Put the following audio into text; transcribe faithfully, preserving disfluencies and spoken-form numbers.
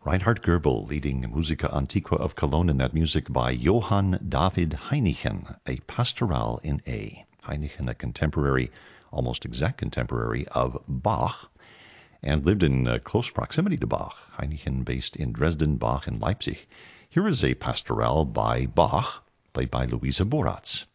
Reinhard Goebel leading Musica Antiqua of Cologne in that music by Johann David Heinichen, a Pastoral in A. Heinichen, a contemporary, almost exact contemporary of Bach, and lived in uh, close proximity to Bach. Heinichen based in Dresden, Bach in Leipzig. Here is a Pastoral by Bach, played by Luisa Boratz.